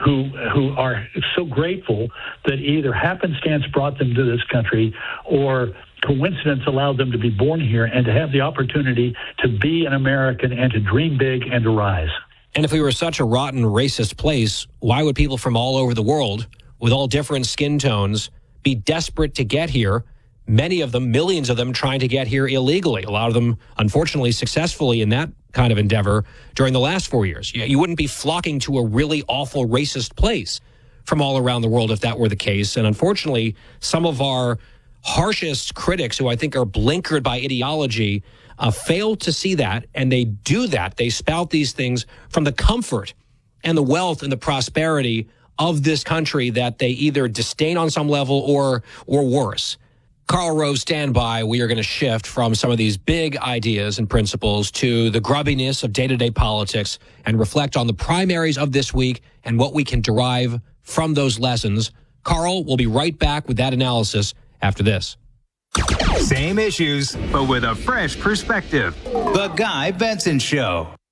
who are so grateful that either happenstance brought them to this country or coincidence allowed them to be born here and to have the opportunity to be an American and to dream big and to rise. And if we were such a rotten, racist place, why would people from all over the world, with all different skin tones, be desperate to get here? Many of them, millions of them, trying to get here illegally. A lot of them, unfortunately, successfully in that kind of endeavor during the last 4 years. You wouldn't be flocking to a really awful, racist place from all around the world if that were the case. And unfortunately, some of our harshest critics, who I think are blinkered by ideology, fail to see that, and they do that. They spout these things from the comfort and the wealth and the prosperity of this country that they either disdain on some level or worse. Karl Rove, stand by. We are going to shift from some of these big ideas and principles to the grubbiness of day-to-day politics and reflect on the primaries of this week and what we can derive from those lessons. Karl will be right back with that analysis after this. Same issues, but with a fresh perspective. The Guy Benson Show.